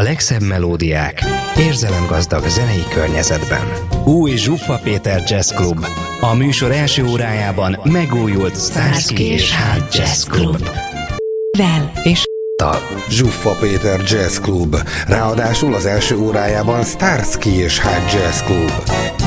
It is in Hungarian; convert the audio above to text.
legszebb melódiák, érzelemgazdag zenei környezetben. Új Zsuffa Péter Jazz Club. A műsor első órájában megújult Starsky és Hutch Jazz Club. És Zsuffa Péter Jazz Club. Ráadásul az első órájában Starsky és Hutch Jazz Club.